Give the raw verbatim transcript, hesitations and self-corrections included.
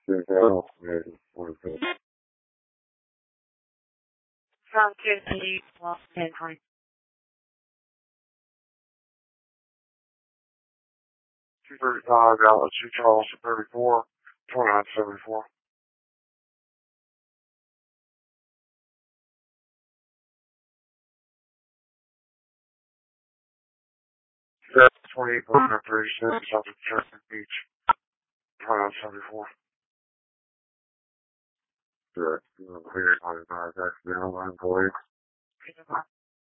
There's no maybe one thing. From fifty, well, ten, twenty. two thirty-five, outlet two Charleston thirty-four, twenty-nine seventy-four. twenty-eight point thirty-six, south of Chesapeake Beach, twenty-nine seventy-four. Correct. Clear, twenty-five, accidental employee.